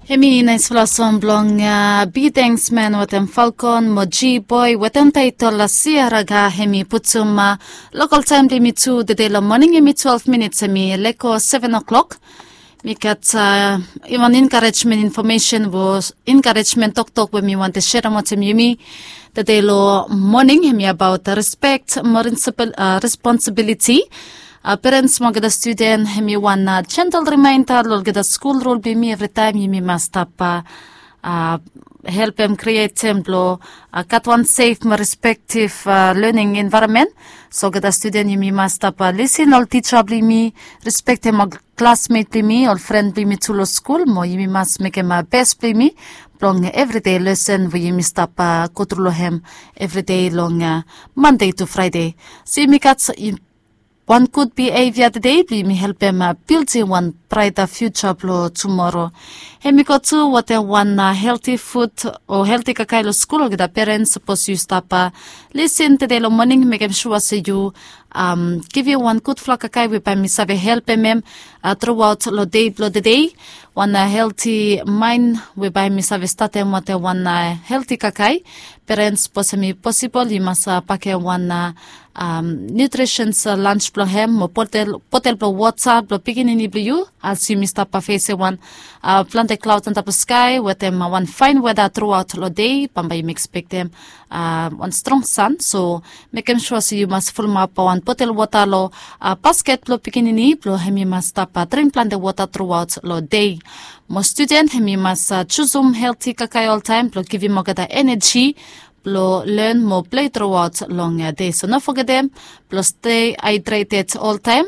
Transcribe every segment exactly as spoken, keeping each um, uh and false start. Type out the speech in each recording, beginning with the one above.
Hemi nice flason blong beatings man watem falcon moji boy watem title la siaraga hemi putsuma local time limit to the day morning hemi twelve minutes hemi leko seven o'clock. Mikat uh, even encouragement information was encouragement talk talk when me want to share what me the day morning hemi about respect municipal uh, responsibility. Uh, parents mo gada student hemi one uh, gentle reminder lol gada school rule be me every time you me must up uh, uh, help them create templo uh, cut one safe respective uh, learning environment so gada student you me must up uh, listen all teacher be me respect them classmate be me or friend be me to lo school mo you me must make him uh, best be me long everyday lesson we me stop uh, control him everyday long uh, Monday to Friday see me cut one could be a via the day, me help them uh, building one brighter future blow tomorrow. Hemi got to what a one uh, healthy food or healthy kakailo school the parents suppose you stop uh, listen to the morning make them sure say you um give you one good flock kakai we by me save help them uh, throughout the day blow the day one uh, healthy mind we by me save start them what a one uh, healthy kakai parents possibly possible you must uh, pack one uh, um nutrition's uh, lunch blow hem mo potel potel blow water blow picking in you as you must pa face one uh, plant a cloud on top of sky with them uh, one fine weather throughout the day pamba you expect them uh, one strong sun so make them sure so you must full map one potel water lo uh, basket blow picking in blow hemi must tap uh, drink plant the water throughout the day mo student hemi must uh, choose um healthy kakai all time blow give him the energy blow learn more play throughout long uh, day so not forget them plus stay hydrated all time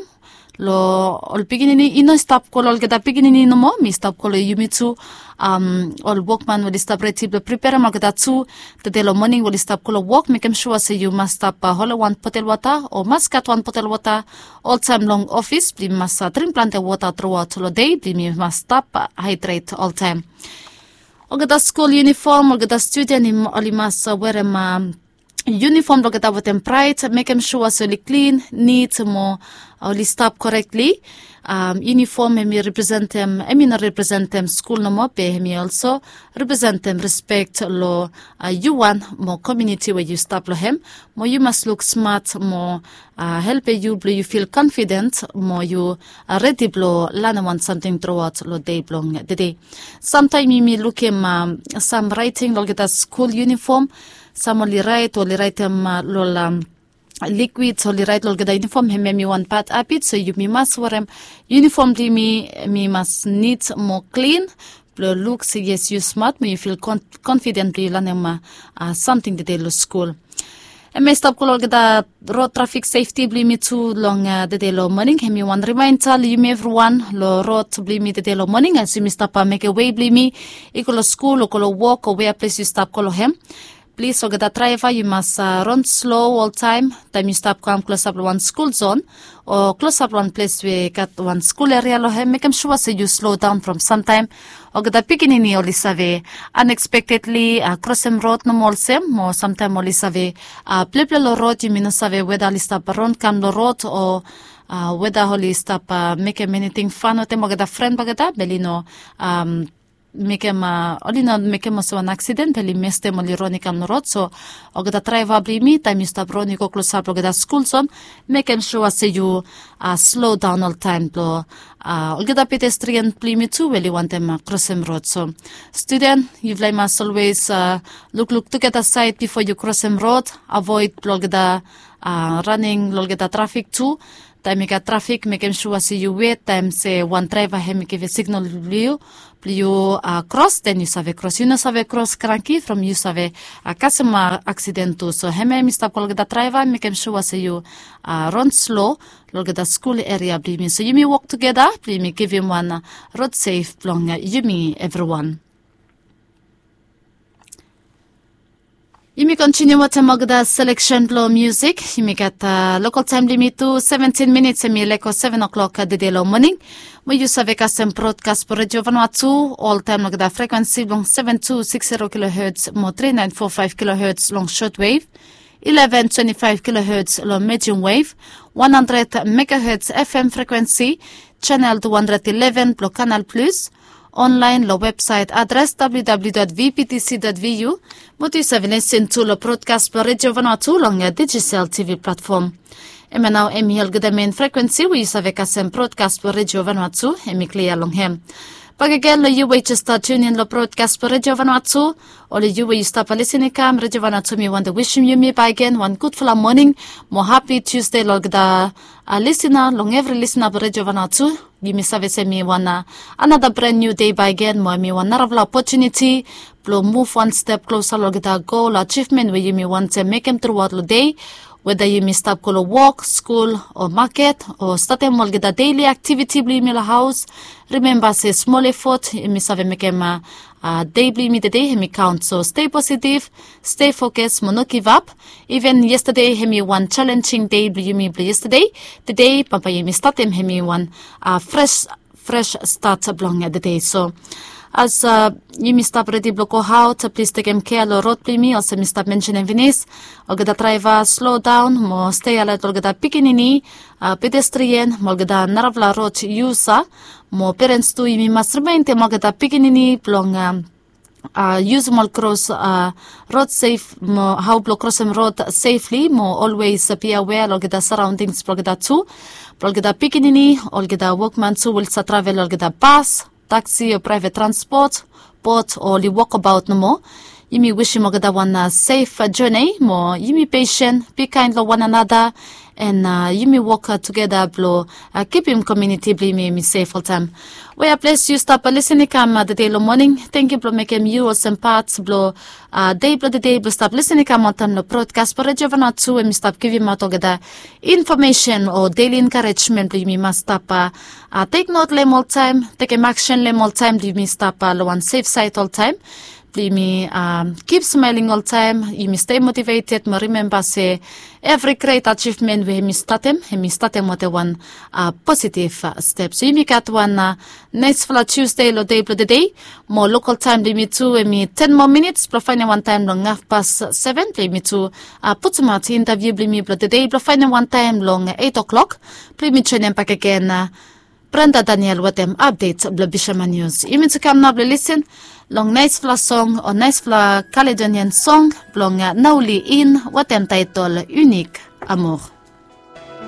lo all beginning ino stop call all get a beginning no more me stop call you me too um all workman will stop ready to prepare ma get too the day morning will stop call work make them sure say you must stop uh, whole one bottle water or must cut one bottle water all time long office please must uh, drink plant the water throughout the day please must stop uh, hydrate all time og the school uniform og the student in all must uh, wear um, uniform look at our temperate make them sure so clean neat more only stop correctly um uniform me represent them I mean represent them school no more pay me also represent them respect lo uh, you want more community where you stop lo him more you must look smart more uh, help you blow you feel confident more you uh, ready blow learn want something throughout lo day long the day sometime you me look him um, some writing look at the school uniform some only write only write them uh, lol um, liquid only write lol gada uniform him me one part up it so you me must wear him uniform di me me must need more clean blow looks yes you smart me you feel con confident you learn him uh, something the day lo school and me stop lol gada road traffic safety bli me too long uh, the day lo morning him me one reminder you me everyone lo road bli me the day lo morning as you me stop uh, make a way bli me equal school or walk or where place you stop call him please so get a driver you must uh, run slow all time time you stop come close up one school zone or close up one place we got one school area lo hem make them sure so you slow down from sometime or get a beginning only save unexpectedly uh, cross them road no more same more sometime only save uh, play play lo road you mean save whether stop around come the road or uh, whether holy stop uh, make anything fun or them or get a friend bagata belino um make him uh, only not make him so an accident only missed him only running on the road so og the driver bli me time you stop running go close up og the school zone make him sure say you uh, slow down all time to uh og the pedestrian bli me too really want them uh, cross him road so student you like must always uh, look look to get aside before you cross him road avoid log the uh, running log the traffic too time make a traffic make him sure say you wait time say one driver him give a signal you you uh, cross then you save cross you no save cross cranky from you save a customer accident too so him me stop call the driver make him sure say you uh, run slow log the school area bli me so you me walk together bli me give him one uh, road safe long uh, you me everyone. You may continue with the selection blow music. You may get uh, local time limit to seventeen minutes and me like seven o'clock at the day long morning. We use a custom broadcast for Radio Vanuatu, all time like the frequency long seven two six zero kilohertz, more three nine four five kilohertz long shortwave, eleven twenty-five kilohertz long medium wave, one hundred megahertz F M frequency, channel two hundred eleven block Canal Plus, online lo website address w w w dot v p t c dot v u mutu sa listen to lo broadcast per Radio Vanuatu long digital T V platform. Ema now emi helgada main frequency we sa vekasem broadcast per Radio Vanuatu emi clear long hem. Pagagel lo yuwe just tune in lo broadcast per Radio Vanuatu o lo yuwe you stop listening cam Radio Vanuatu me want to wish you me by again one good full morning mo happy Tuesday log da a listener long every listener per Radio Vanuatu give me service me one uh, another brand new day by again mo me one another opportunity blow move one step closer log da goal achievement where you me want to make them throughout the day. Whether you may stop call a walk, school or market or start them get a daily activity bli me la house. Remember say small effort me save make em a day bli me the day me count. So stay positive, stay focused, mo no give up. Even yesterday me one challenging day bli me bli yesterday. Today papa me start them me one a fresh fresh start along the day. So as uh, you may stop ready block out, please take care lo road plimi also me stop mentioning Venice. O gada driver slow down, mo stay alert o gada pikinini, uh, pedestrian, mo gada naravla road user, mo parents tu imi must remain te mo gada pikinini plong um, uh, use mo cross uh, road safe, mo how block cross road safely, mo always uh, be aware o gada surroundings o gada tu, o gada pikinini, o gada workman tu will sa travel o gada bus, taxi or private transport, boat or li walkabout no more. You may wish you magada one uh, safe uh, journey, more you may patient, be kind to one another, and uh, you may walk uh, together, blow, uh, keep him community, be me, me safe all time. Where bless you stop uh, listening come uh, the day morning. Thank you for making you or some parts, blow, uh, day blow the day, blow stop listening come on time, no broadcast, but Radio Vanuatu, and me stop giving out together information or daily encouragement, you me must stop, uh, uh, take note lem all time, take action lem all time, you me stop, uh, one safe site all time. You me um, keep smiling all time. You me stay motivated. Me remember say every great achievement we me start them. Me start them with one uh, positive uh, step. So you me got one uh, next for Tuesday lo day for the day. More local time me too. Me ten more minutes. Plus find one time long half past seven. Me too. Uh, put some out interview. Me for the day. Plus find one time long eight o'clock. Please me train them back again. Uh, Brenda Daniel with them updates. Bla Bishama News. You mean to come now? Listen. Long nice fla song or nice fla Caledonian song, blong uh, Nauli in what title Unique Amour.